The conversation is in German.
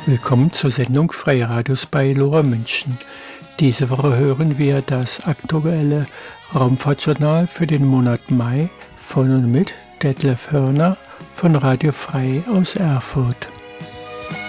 Willkommen zur Sendung Freiradios bei Lora München. Diese Woche hören wir das aktuelle Raumfahrtjournal für den Monat Mai von und mit Detlef Hörner von Radio Frei aus Erfurt.